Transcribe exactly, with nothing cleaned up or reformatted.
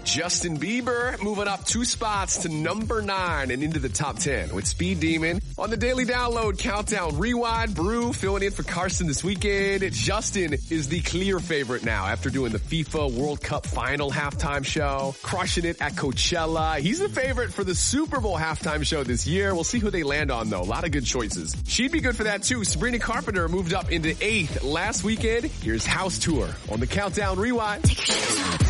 Justin Bieber moving up two spots to number nine and into the top ten with Speed Demon. On the Daily Download Countdown Rewind, Brew filling in for Carson this weekend. Justin is the clear favorite now after doing the FIFA World Cup final halftime show, crushing it at Coachella. He's the favorite for the Super Bowl halftime show this year. We'll see who they land on though. A lot of good choices. She'd be good for that too. Sabrina Carpenter moved up into eighth last weekend. Here's House Tour on the Countdown Rewind.